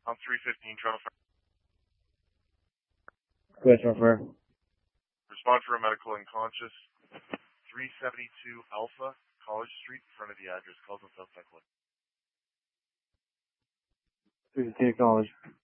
On 315 Toronto. Go ahead, Trevor. Respond for a medical unconscious. 372 Alpha College Street, in front of the address. Calls on South Cycling. 315 College.